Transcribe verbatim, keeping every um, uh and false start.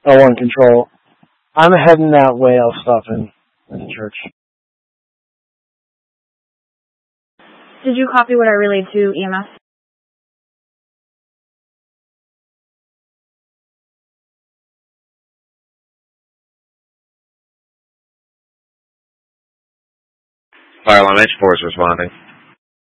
oh one control. I'm heading that way. I'll stop in at the church. Did you copy what I relayed to E M S? Fire alarm H four is responding.